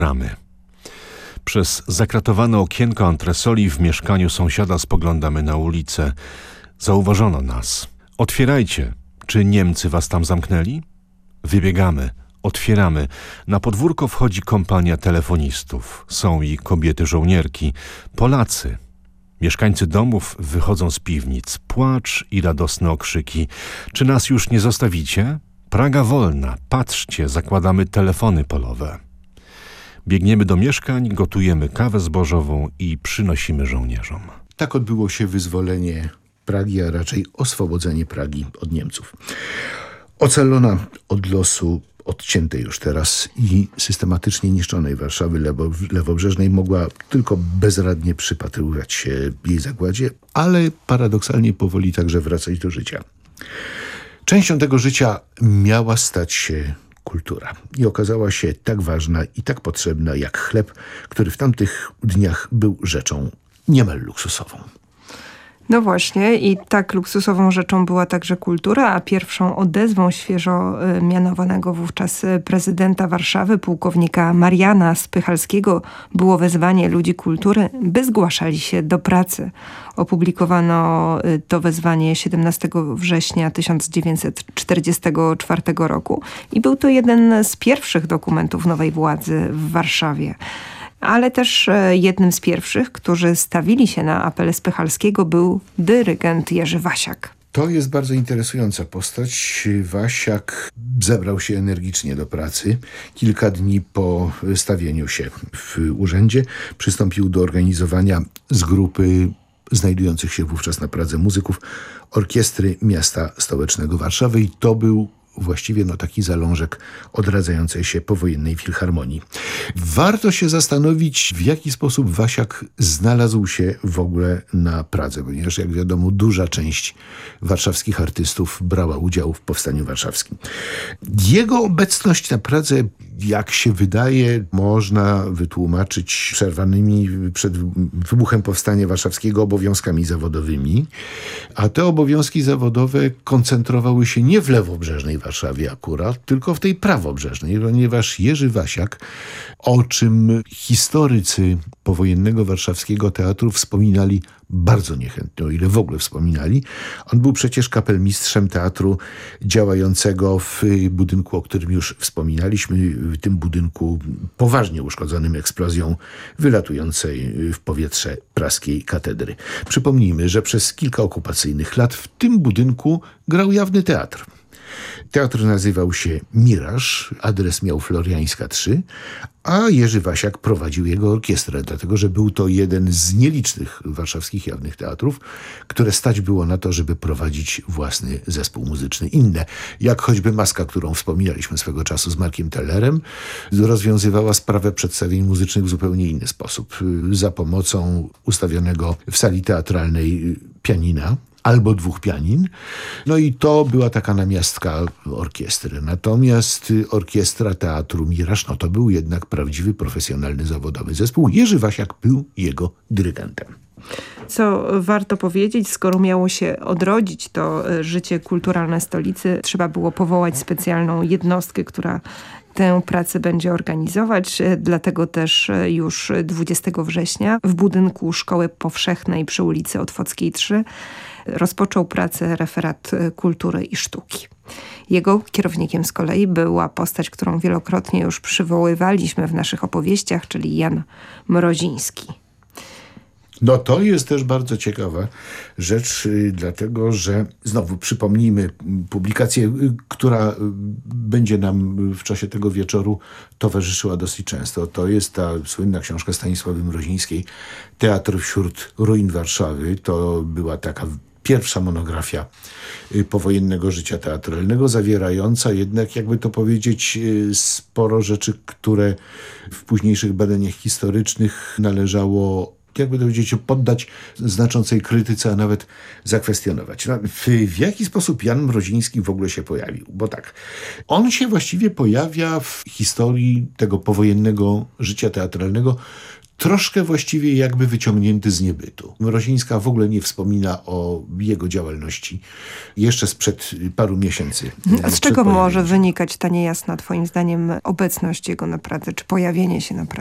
Ramy. Przez zakratowane okienko antresoli w mieszkaniu sąsiada spoglądamy na ulicę. Zauważono nas. Otwierajcie. Czy Niemcy was tam zamknęli? Wybiegamy. Otwieramy. Na podwórko wchodzi kompania telefonistów. Są i kobiety żołnierki. Polacy. Mieszkańcy domów wychodzą z piwnic. Płacz i radosne okrzyki. Czy nas już nie zostawicie? Praga wolna. Patrzcie, zakładamy telefony polowe. Biegniemy do mieszkań, gotujemy kawę zbożową i przynosimy żołnierzom. Tak odbyło się wyzwolenie Pragi, a raczej oswobodzenie Pragi od Niemców. Ocalona od losu, odciętej już teraz i systematycznie niszczonej Warszawy lewobrzeżnej mogła tylko bezradnie przypatrywać się jej zagładzie, ale paradoksalnie powoli także wracać do życia. Częścią tego życia miała stać się kultura i okazała się tak ważna i tak potrzebna jak chleb, który w tamtych dniach był rzeczą niemal luksusową. No właśnie i tak luksusową rzeczą była także kultura, a pierwszą odezwą świeżo mianowanego wówczas prezydenta Warszawy, pułkownika Mariana Spychalskiego, było wezwanie ludzi kultury, by zgłaszali się do pracy. Opublikowano to wezwanie 17 września 1944 roku i był to jeden z pierwszych dokumentów nowej władzy w Warszawie. Ale też jednym z pierwszych, którzy stawili się na apele Spychalskiego, był dyrygent Jerzy Wasiak. To jest bardzo interesująca postać. Wasiak zabrał się energicznie do pracy. Kilka dni po stawieniu się w urzędzie przystąpił do organizowania z grupy znajdujących się wówczas na Pradze muzyków Orkiestry Miasta Stołecznego Warszawy i to był właściwie taki zalążek odradzającej się powojennej filharmonii. Warto się zastanowić, w jaki sposób Wasiak znalazł się w ogóle na Pradze, ponieważ jak wiadomo duża część warszawskich artystów brała udział w Powstaniu Warszawskim. Jego obecność na Pradze, jak się wydaje, można wytłumaczyć przerwanymi przed wybuchem Powstania Warszawskiego obowiązkami zawodowymi, a te obowiązki zawodowe koncentrowały się nie w lewobrzeżnej Warszawie akurat, tylko w tej prawobrzeżnej, ponieważ Jerzy Wasiak, o czym historycy powojennego warszawskiego teatru wspominali bardzo niechętnie, o ile w ogóle wspominali. On był przecież kapelmistrzem teatru działającego w budynku, o którym już wspominaliśmy, w tym budynku poważnie uszkodzonym eksplozją wylatującej w powietrze praskiej katedry. Przypomnijmy, że przez kilka okupacyjnych lat w tym budynku grał jawny teatr. Teatr nazywał się Miraż, adres miał Floriańska 3, a Jerzy Wasiak prowadził jego orkiestrę, dlatego że był to jeden z nielicznych warszawskich jawnych teatrów, które stać było na to, żeby prowadzić własny zespół muzyczny. Inne, jak choćby Maska, którą wspominaliśmy swego czasu z Markiem Tellerem, rozwiązywała sprawę przedstawień muzycznych w zupełnie inny sposób. Za pomocą ustawionego w sali teatralnej pianina, albo 2 pianin. No i to była taka namiastka orkiestry. Natomiast orkiestra teatru Miraż, to był jednak prawdziwy, profesjonalny, zawodowy zespół. Jerzy Wasiak był jego dyrygentem. Co warto powiedzieć, skoro miało się odrodzić to życie kulturalne stolicy, trzeba było powołać specjalną jednostkę, która tę pracę będzie organizować. Dlatego też już 20 września w budynku Szkoły Powszechnej przy ulicy Otwockiej 3 rozpoczął pracę referat kultury i sztuki. Jego kierownikiem z kolei była postać, którą wielokrotnie już przywoływaliśmy w naszych opowieściach, czyli Jan Mroziński. No to jest też bardzo ciekawa rzecz, dlatego że znowu przypomnijmy publikację, która będzie nam w czasie tego wieczoru towarzyszyła dosyć często. To jest ta słynna książka Stanisławy Mrozińskiej Teatr wśród ruin Warszawy. To była taka pierwsza monografia powojennego życia teatralnego, zawierająca jednak, jakby to powiedzieć, sporo rzeczy, które w późniejszych badaniach historycznych należało jakby to powiedzieć, poddać znaczącej krytyce, a nawet zakwestionować. No, w jaki sposób Jan Mroziński w ogóle się pojawił? Bo tak, on się właściwie pojawia w historii tego powojennego życia teatralnego troszkę właściwie jakby wyciągnięty z niebytu. Mrozińska w ogóle nie wspomina o jego działalności jeszcze sprzed paru miesięcy. A z czego może wynikać ta niejasna, twoim zdaniem, obecność jego na Pradze, czy pojawienie się na Pradze?